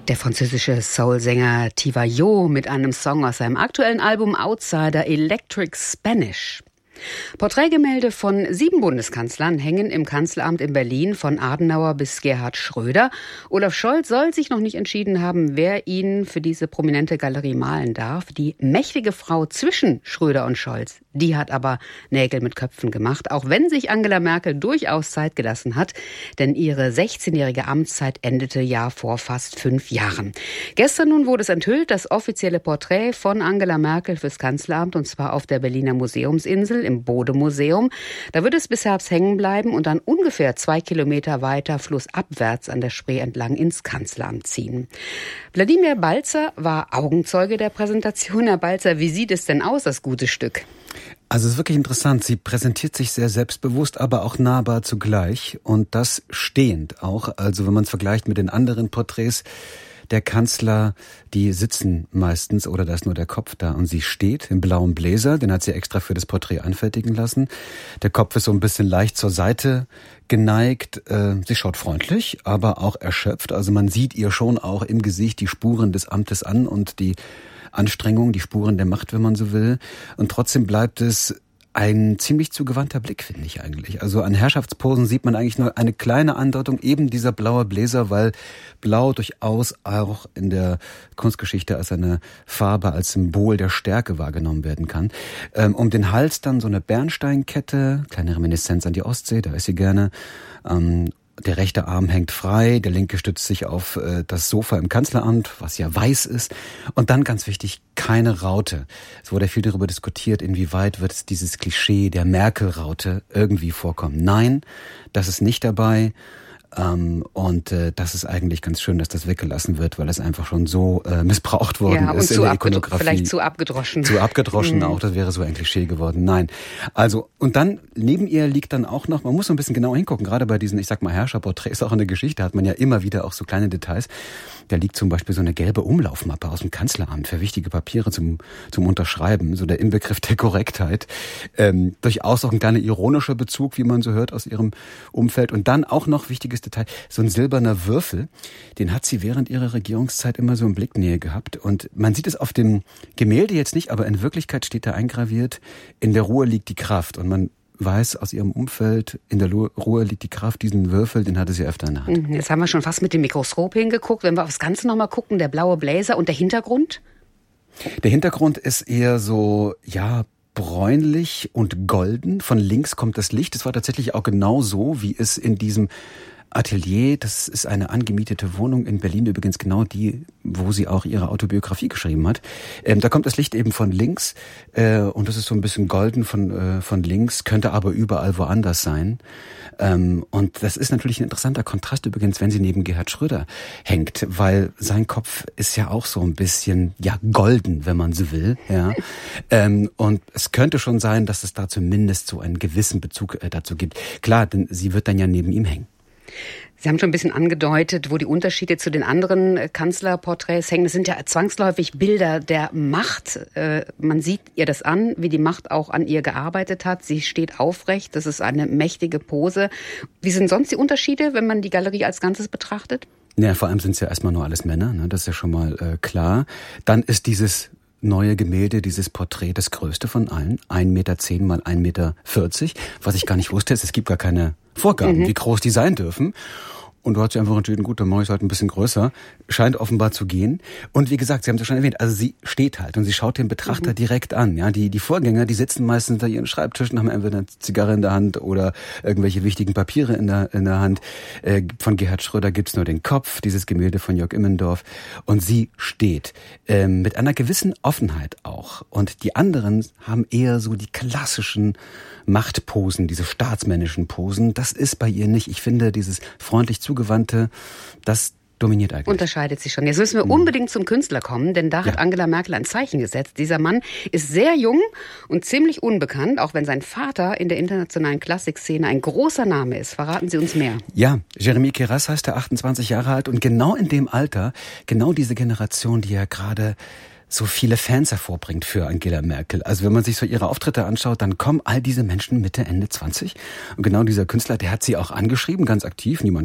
Der französische Soul-Sänger Tivayo mit einem Song aus seinem aktuellen Album Outsider Electric Spanish. Porträtgemälde von 7 Bundeskanzlern hängen im Kanzleramt in Berlin, von Adenauer bis Gerhard Schröder. Olaf Scholz soll sich noch nicht entschieden haben, wer ihn für diese prominente Galerie malen darf. Die mächtige Frau zwischen Schröder und Scholz, die hat aber Nägel mit Köpfen gemacht, auch wenn sich Angela Merkel durchaus Zeit gelassen hat, denn ihre 16-jährige Amtszeit endete ja vor fast 5 Jahren. Gestern nun wurde es enthüllt, das offizielle Porträt von Angela Merkel fürs Kanzleramt, und zwar auf der Berliner Museumsinsel im Bode-Museum. Da wird es bis Herbst hängen bleiben und dann ungefähr 2 Kilometer weiter flussabwärts an der Spree entlang ins Kanzleramt ziehen. Wladimir Balzer war Augenzeuge der Präsentation. Herr Balzer, wie sieht es denn aus, das gute Stück? Also es ist wirklich interessant. Sie präsentiert sich sehr selbstbewusst, aber auch nahbar zugleich. Und das stehend auch. Also wenn man es vergleicht mit den anderen Porträts der Kanzler, die sitzen meistens, oder da ist nur der Kopf da, und sie steht im blauen Bläser, den hat sie extra für das Porträt anfertigen lassen. Der Kopf ist so ein bisschen leicht zur Seite geneigt. Sie schaut freundlich, aber auch erschöpft. Also man sieht ihr schon auch im Gesicht die Spuren des Amtes an und die Anstrengung, die Spuren der Macht, wenn man so will. Und trotzdem bleibt es ein ziemlich zugewandter Blick, finde ich eigentlich. Also an Herrschaftsposen sieht man eigentlich nur eine kleine Andeutung, eben dieser blaue Bläser, weil Blau durchaus auch in der Kunstgeschichte als eine Farbe, als Symbol der Stärke wahrgenommen werden kann. Um den Hals dann so eine Bernsteinkette, kleine Reminiszenz an die Ostsee, da ist sie gerne. Der rechte Arm hängt frei, der linke stützt sich auf das Sofa im Kanzleramt, was ja weiß ist. Und dann ganz wichtig, keine Raute. Es wurde viel darüber diskutiert, inwieweit wird dieses Klischee der Merkel-Raute irgendwie vorkommen. Nein, das ist nicht dabei. Und das ist eigentlich ganz schön, dass das weggelassen wird, weil es einfach schon so missbraucht worden ist in der Ikonografie. Vielleicht zu abgedroschen. Zu abgedroschen auch, das wäre so ein Klischee geworden. Nein. Also, und dann, neben ihr liegt dann auch noch, man muss so ein bisschen genauer hingucken, gerade bei diesen, ich sag mal, Herrscherporträts auch in der Geschichte hat man ja immer wieder auch so kleine Details. Da liegt zum Beispiel so eine gelbe Umlaufmappe aus dem Kanzleramt für wichtige Papiere zum Unterschreiben, so der Inbegriff der Korrektheit. Durchaus auch ein kleiner ironischer Bezug, wie man so hört aus ihrem Umfeld. Und dann auch noch wichtiges Detail, so ein silberner Würfel, den hat sie während ihrer Regierungszeit immer so in Blicknähe gehabt. Und man sieht es auf dem Gemälde jetzt nicht, aber in Wirklichkeit steht da eingraviert, in der Ruhe liegt die Kraft. Und man weiß aus ihrem Umfeld, in der Ruhe liegt die Kraft, diesen Würfel, den hatte sie öfter in der Hand. Jetzt haben wir schon fast mit dem Mikroskop hingeguckt. Wenn wir aufs Ganze nochmal gucken, der blaue Bläser und der Hintergrund? Der Hintergrund ist eher so, ja, bräunlich und golden. Von links kommt das Licht. Es war tatsächlich auch genau so, wie es in diesem Atelier, das ist eine angemietete Wohnung in Berlin, übrigens genau die, wo sie auch ihre Autobiografie geschrieben hat. Da kommt das Licht eben von links und das ist so ein bisschen golden von links, könnte aber überall woanders sein. Und das ist natürlich ein interessanter Kontrast übrigens, wenn sie neben Gerhard Schröder hängt, weil sein Kopf ist ja auch so ein bisschen, ja, golden, wenn man so will. Ja. Und es könnte schon sein, dass es da zumindest so einen gewissen Bezug dazu gibt. Klar, denn sie wird dann ja neben ihm hängen. Sie haben schon ein bisschen angedeutet, wo die Unterschiede zu den anderen Kanzlerporträts hängen. Es sind ja zwangsläufig Bilder der Macht. Man sieht ihr das an, wie die Macht auch an ihr gearbeitet hat. Sie steht aufrecht, das ist eine mächtige Pose. Wie sind sonst die Unterschiede, wenn man die Galerie als Ganzes betrachtet? Ja, vor allem sind es ja erstmal nur alles Männer, ne? Das ist ja schon mal klar. Dann ist dieses neue Gemälde, dieses Porträt, das größte von allen. 1,10 Meter mal 1,40 Meter. Was ich gar nicht wusste, ist, es gibt gar keine Vorgaben, wie groß die sein dürfen. Und du hast dich einfach entschieden, gut, dann mache ich es halt ein bisschen größer. Scheint offenbar zu gehen. Und wie gesagt, Sie haben es ja schon erwähnt, also sie steht halt und sie schaut den Betrachter direkt an. Ja, die Vorgänger, die sitzen meistens hinter ihren Schreibtischen, haben entweder eine Zigarre in der Hand oder irgendwelche wichtigen Papiere in der Hand. Von Gerhard Schröder gibt's nur den Kopf, dieses Gemälde von Jörg Immendorf. Und sie steht mit einer gewissen Offenheit auch. Und die anderen haben eher so die klassischen Machtposen, diese staatsmännischen Posen. Das ist bei ihr nicht. Ich finde, dieses freundlich zugewandte, das dominiert eigentlich. Unterscheidet sich schon. Jetzt müssen wir unbedingt zum Künstler kommen, denn da hat Angela Merkel ein Zeichen gesetzt. Dieser Mann ist sehr jung und ziemlich unbekannt, auch wenn sein Vater in der internationalen Klassikszene ein großer Name ist. Verraten Sie uns mehr. Ja, Jeremy Keras heißt er, 28 Jahre alt, und genau in dem Alter, genau diese Generation, die ja gerade so viele Fans hervorbringt für Angela Merkel. Also wenn man sich so ihre Auftritte anschaut, dann kommen all diese Menschen Mitte, Ende 20. Und genau dieser Künstler, der hat sie auch angeschrieben, ganz aktiv. Niemand